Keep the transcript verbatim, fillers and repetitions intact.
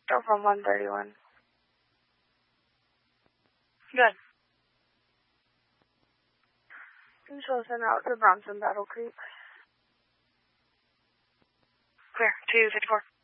Still from one thirty-one. Good. Control send out to Bronson Battle Creek. Clear. two fifty-four.